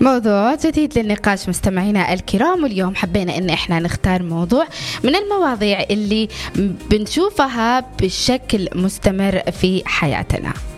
موضوع جديد للنقاش مستمعينا الكرام، واليوم حبينا ان احنا نختار موضوع من المواضيع اللي بنشوفها بشكل مستمر في حياتنا.